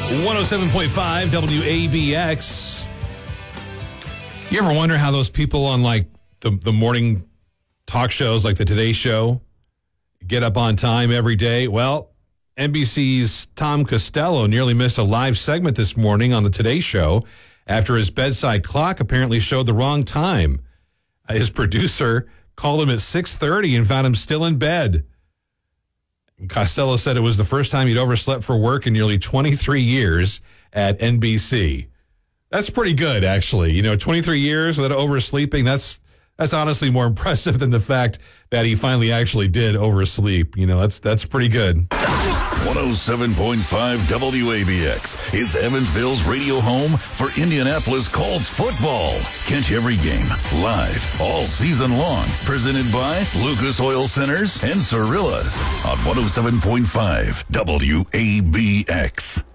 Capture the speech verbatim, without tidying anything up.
one oh seven point five W A B X. You ever wonder how those people on like the, the morning talk shows like the Today Show get up on time every day? Well, N B C's Tom Costello nearly missed a live segment this morning on the Today Show after his bedside clock apparently showed the wrong time. His producer called him at six thirty and found him still in bed. Costello said it was the first time he'd overslept for work in nearly twenty-three years at N B C. That's pretty good, actually. You know, twenty-three years without oversleeping, that's that's honestly more impressive than the fact that he finally actually did oversleep. You know, that's that's pretty good. one oh seven point five W A B X is Evansville's radio home for Indianapolis Colts football. Catch every game live all season long. Presented by Lucas Oil Centers and Cirillas on one oh seven point five W A B X.